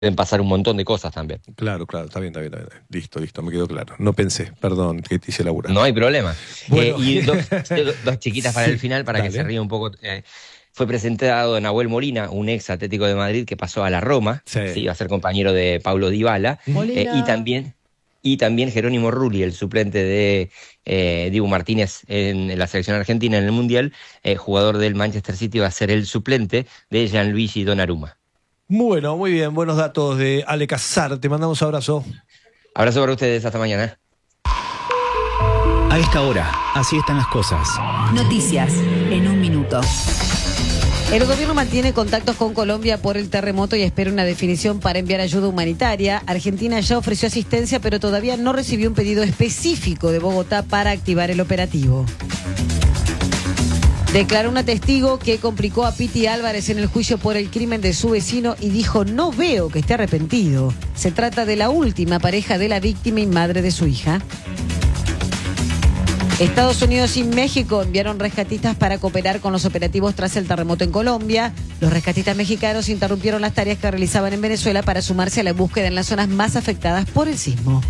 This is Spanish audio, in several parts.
pasar un montón de cosas también. Claro, está bien. Listo, me quedó claro. No pensé, perdón, que te hice laburar. No hay problema. Bueno. Y dos chiquitas para el final, para dale. que se ría un poco. Fue presentado Nahuel Molina, un ex Atlético de Madrid que pasó a la Roma, Sí. iba a ser compañero de Paulo Dybala, y también Jerónimo Rulli, el suplente de Dibu Martínez en la selección argentina en el Mundial, jugador del Manchester City, va a ser el suplente de Gianluigi Donnarumma. Bueno, muy bien, buenos datos de Ale Casar, te mandamos un abrazo. Abrazo para ustedes, hasta mañana. A esta hora, así están las cosas. Noticias en un minuto. El gobierno mantiene contactos con Colombia por el terremoto y espera una definición para enviar ayuda humanitaria. Argentina ya ofreció asistencia, pero todavía no recibió un pedido específico de Bogotá para activar el operativo. Declaró una testigo que complicó a Piti Álvarez en el juicio por el crimen de su vecino y dijo: no veo que esté arrepentido. Se trata de la última pareja de la víctima y madre de su hija. Estados Unidos y México enviaron rescatistas para cooperar con los operativos tras el terremoto en Colombia. Los rescatistas mexicanos interrumpieron las tareas que realizaban en Venezuela para sumarse a la búsqueda en las zonas más afectadas por el sismo.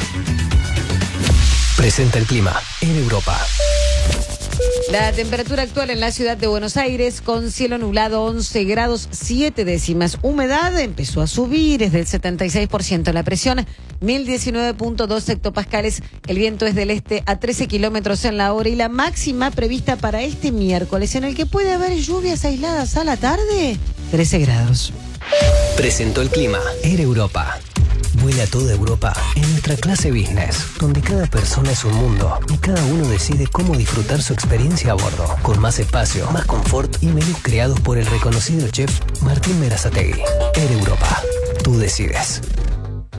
Presenta el clima en Europa. La temperatura actual en la ciudad de Buenos Aires, con cielo nublado, 11 grados 7 décimas. Humedad empezó a subir, es del 76%. La presión, 1019.2 hectopascales. El viento es del este a 13 kilómetros en la hora. Y la máxima prevista para este miércoles, en el que puede haber lluvias aisladas a la tarde, 13 grados. Presentó el clima en Europa. Vuela a toda Europa en nuestra clase business, donde cada persona es un mundo y cada uno decide cómo disfrutar su experiencia a bordo, con más espacio, más confort y menús creados por el reconocido chef Martín Berazategui. Air Europa, tú decides.